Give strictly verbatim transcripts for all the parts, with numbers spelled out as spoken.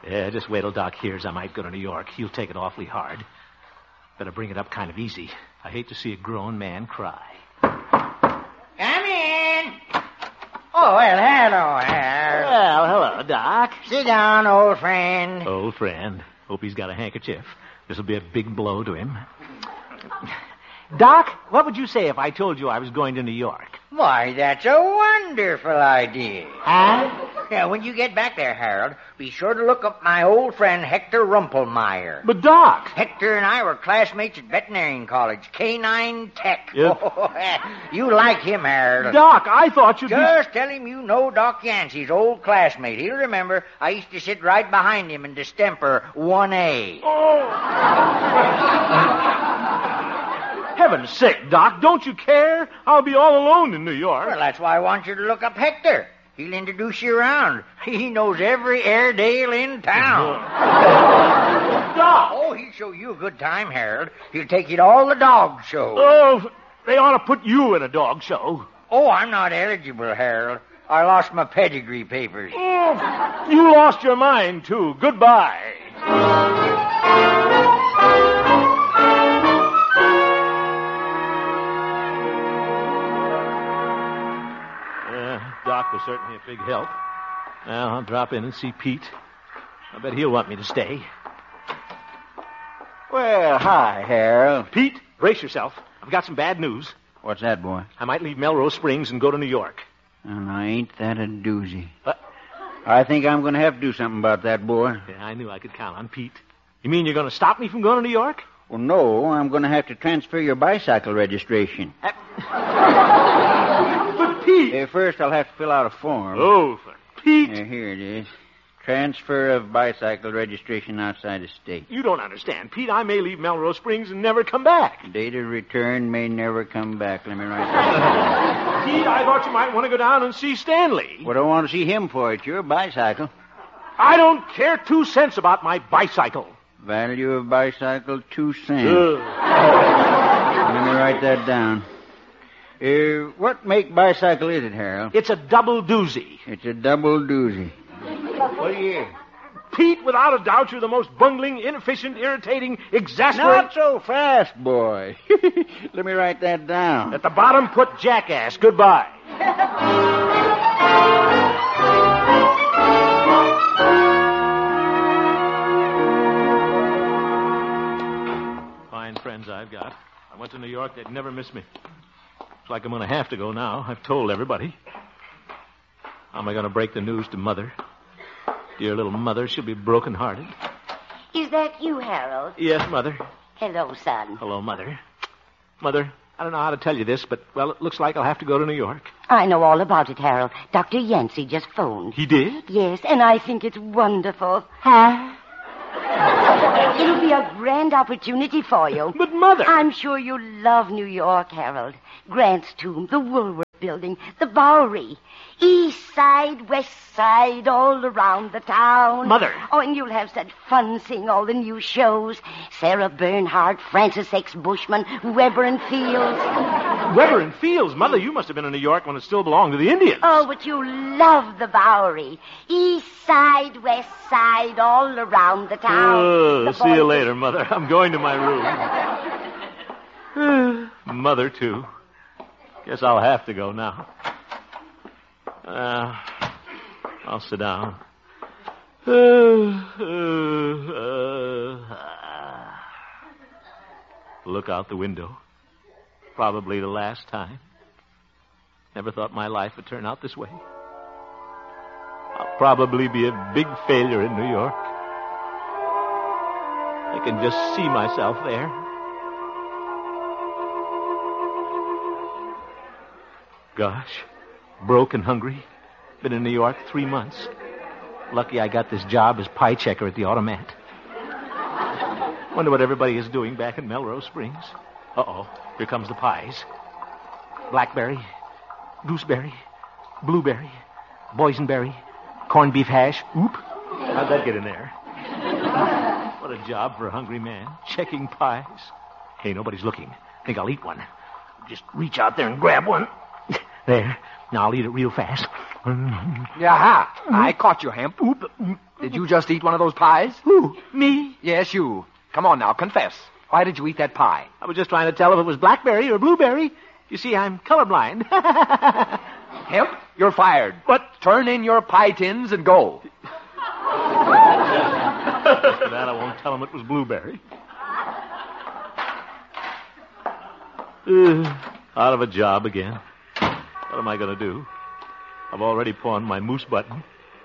Yeah, just wait till Doc hears I might go to New York. He'll take it awfully hard. Better bring it up kind of easy. I hate to see a grown man cry. Come in. Oh, well, hello, Harold. Well, hello, Doc. Sit down, old friend. Old friend. Hope he's got a handkerchief. This'll be a big blow to him. Doc, what would you say if I told you I was going to New York? Why, that's a wonderful idea. Huh? Yeah, when you get back there, Harold, be sure to look up my old friend Hector Rumpelmeyer. But, Doc... Hector and I were classmates at veterinary college, K nine Tech. Yep. Oh, you like him, Harold. Doc, I thought you'd Just tell him you know Doc Yancey's old classmate. He'll remember I used to sit right behind him in distemper one A. be... Oh! Heaven's sake, Doc, don't you care? I'll be all alone in New York. Well, that's why I want you to look up Hector. He'll introduce you around. He knows every Airedale in town. Doc! Oh, he'll show you a good time, Harold. He'll take you to all the dog shows. Oh, they ought to put you in a dog show. Oh, I'm not eligible, Harold. I lost my pedigree papers. Oh, you lost your mind, too. Goodbye. Doc was certainly a big help. Now, I'll drop in and see Pete. I bet he'll want me to stay. Well, hi, Harold. Pete, brace yourself. I've got some bad news. What's that, boy? I might leave Melrose Springs and go to New York. And I ain't that a doozy. What? I think I'm going to have to do something about that, boy. Yeah, I knew I could count on Pete. You mean you're going to stop me from going to New York? Well, no, I'm going to have to transfer your bicycle registration. Uh... But, Pete... Uh, first, I'll have to fill out a form. Oh, for Pete... Uh, here it is. Transfer of bicycle registration outside the state. You don't understand. Pete, I may leave Melrose Springs and never come back. Date of return may never come back. Let me write that. Pete, I thought you might want to go down and see Stanley. What do I want to see him for? It's your bicycle. I don't care two cents about my bicycle. Value of bicycle, two cents. Uh. Let me write that down. Uh, what make bicycle is it, Harold? It's a double doozy. It's a double doozy. What do you... Pete, without a doubt, you're the most bungling, inefficient, irritating, exasperating... Not so fast, boy. Let me write that down. At the bottom, put jackass. Goodbye. Fine friends I've got. I went to New York, they'd never miss me. Looks like I'm going to have to go now. I've told everybody. How am I going to break the news to Mother? Dear little Mother, she'll be broken-hearted. Is that you, Harold? Yes, Mother. Hello, son. Hello, Mother. Mother, I don't know how to tell you this, but, well, it looks like I'll have to go to New York. I know all about it, Harold. Doctor Yancey just phoned. He did? Yes, and I think it's wonderful. Huh? It'll be a grand opportunity for you. But, Mother... I'm sure you love New York, Harold. Grant's Tomb, the Woolworth Building, the Bowery. East side, west side, all around the town. Mother. Oh, and you'll have such fun seeing all the new shows. Sarah Bernhardt, Francis X. Bushman, Weber and Fields. Weber and Fields? Mother, you must have been in New York when it still belonged to the Indians. Oh, but you love the Bowery. East side, west side, all around the town. Oh, the see you boys- later, Mother. I'm going to my room. Mother, too. Guess I'll have to go now. Uh, I'll sit down. Look out the window. Probably the last time. Never thought my life would turn out this way. I'll probably be a big failure in New York. I can just see myself there. Gosh, broke and hungry. Been in New York three months. Lucky I got this job as pie checker at the automat. Wonder what everybody is doing back in Melrose Springs. Uh-oh, here comes the pies. Blackberry, gooseberry, blueberry, boysenberry, corned beef hash. Oop, how'd that get in there? What a job for a hungry man, checking pies. Hey, nobody's looking. Think I'll eat one. Just reach out there and grab one. There. Now I'll eat it real fast. Aha! I caught you, Hemp. Did you just eat one of those pies? Who? Me? Yes, you. Come on now, confess. Why did you eat that pie? I was just trying to tell if it was blackberry or blueberry. You see, I'm colorblind. Hemp, you're fired. What? Turn in your pie tins and go. After that, I won't tell him it was blueberry. Uh, out of a job again. What am I going to do? I've already pawned my moose button.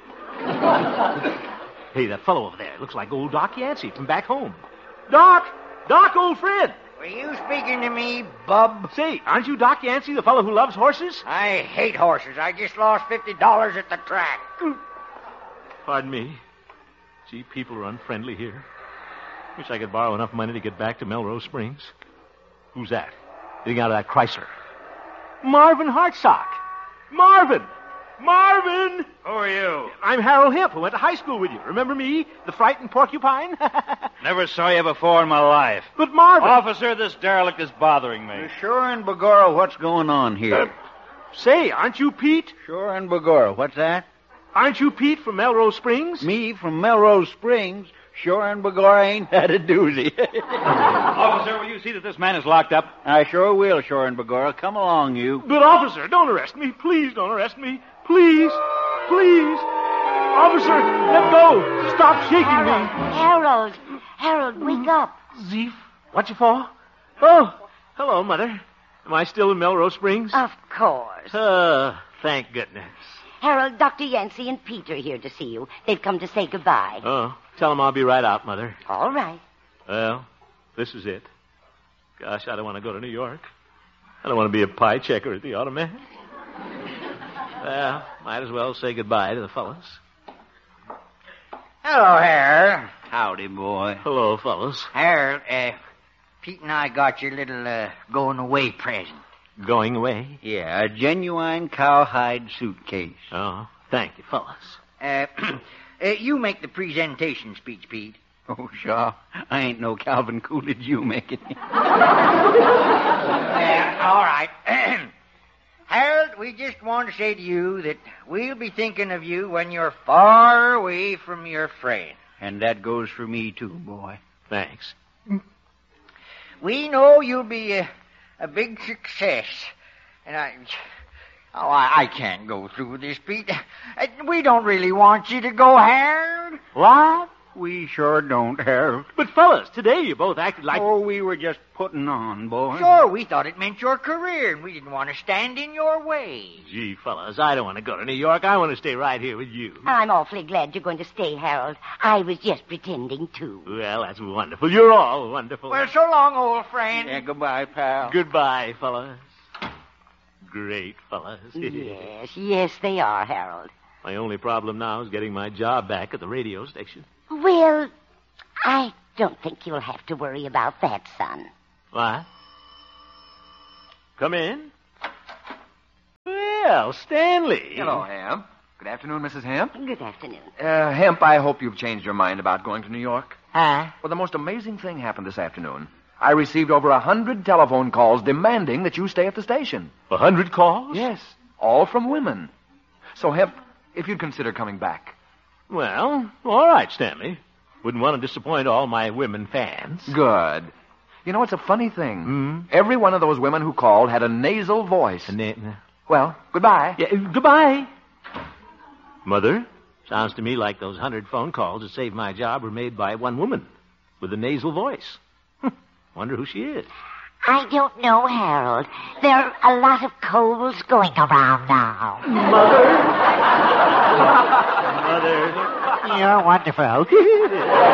Hey, that fellow over there looks like old Doc Yancey from back home. Doc! Doc, old friend! Were you speaking to me, bub? Say, aren't you Doc Yancey, the fellow who loves horses? I hate horses. I just lost fifty dollars at the track. Pardon me. Gee, people are unfriendly here. Wish I could borrow enough money to get back to Melrose Springs. Who's that? Getting out of that Chrysler. Marvin Hartsock. Marvin! Marvin! Who are you? I'm Harold Hemp, who went to high school with you. Remember me? The frightened porcupine? Never saw you before in my life. But Marvin... Officer, this derelict is bothering me. Sure and Begorra, what's going on here? Uh, say, aren't you Pete? Sure and Begorra, what's that? Aren't you Pete from Melrose Springs? Me from Melrose Springs? Sure and Begorra ain't that a doozy. Officer, will you see that this man is locked up? I sure will, Sure and Begorra. Come along, you. But, officer, don't arrest me. Please don't arrest me. Please. Please. Officer, let go. Stop shaking Harold, me. Harold, Harold, wake up. Zeef, what you for? Oh, hello, Mother. Am I still in Melrose Springs? Of course. Uh, thank goodness. Harold, Doctor Yancey and Pete are here to see you. They've come to say goodbye. Oh, tell them I'll be right out, Mother. All right. Well, this is it. Gosh, I don't want to go to New York. I don't want to be a pie checker at the automat. Well, might as well say goodbye to the fellas. Hello, Harold. Howdy, boy. Hello, fellas. Harold, uh, Pete and I got your little uh, going-away present. Going away? Yeah, a genuine cowhide suitcase. Oh, thank you, fellas. Uh, uh, you make the presentation speech, Pete. Oh, sure. I ain't no Calvin Coolidge, you make it. Uh, all right. Harold, we just want to say to you that we'll be thinking of you when you're far away from your friend. And that goes for me, too, boy. Thanks. We know you'll be a, a big success. And I... Oh, I, I can't go through this, Pete. Uh, We don't really want you to go, Harold. What? We sure don't, Harold. But, fellas, today you both acted like... Oh, we were just putting on, boy. Sure, we thought it meant your career, and we didn't want to stand in your way. Gee, fellas, I don't want to go to New York. I want to stay right here with you. I'm awfully glad you're going to stay, Harold. I was just pretending, too. Well, that's wonderful. You're all wonderful. Well, so long, old friend. Yeah, goodbye, pal. Goodbye, fellas. Great fellas. Yes, yes, they are, Harold. My only problem now is getting my job back at the radio station. Well, I don't think you'll have to worry about that, son. What? Come in. Well, Stanley. Hello, Hemp. Good afternoon, Missus Hemp. Good afternoon. Uh, Hemp, I hope you've changed your mind about going to New York. Huh? Well, the most amazing thing happened this afternoon. I received over a hundred telephone calls demanding that you stay at the station. A hundred calls? Yes, all from women. So, Hemp, if you'd consider coming back. Well, all right, Stanley. Wouldn't want to disappoint all my women fans. Good. You know, it's a funny thing. Hmm? Every one of those women who called had a nasal voice. And then, Well, goodbye. yeah, goodbye. Mother, sounds to me like those hundred phone calls that saved my job were made by one woman with a nasal voice. Wonder who she is. I don't know, Harold. There are a lot of Coles going around now. Mother. You're wonderful.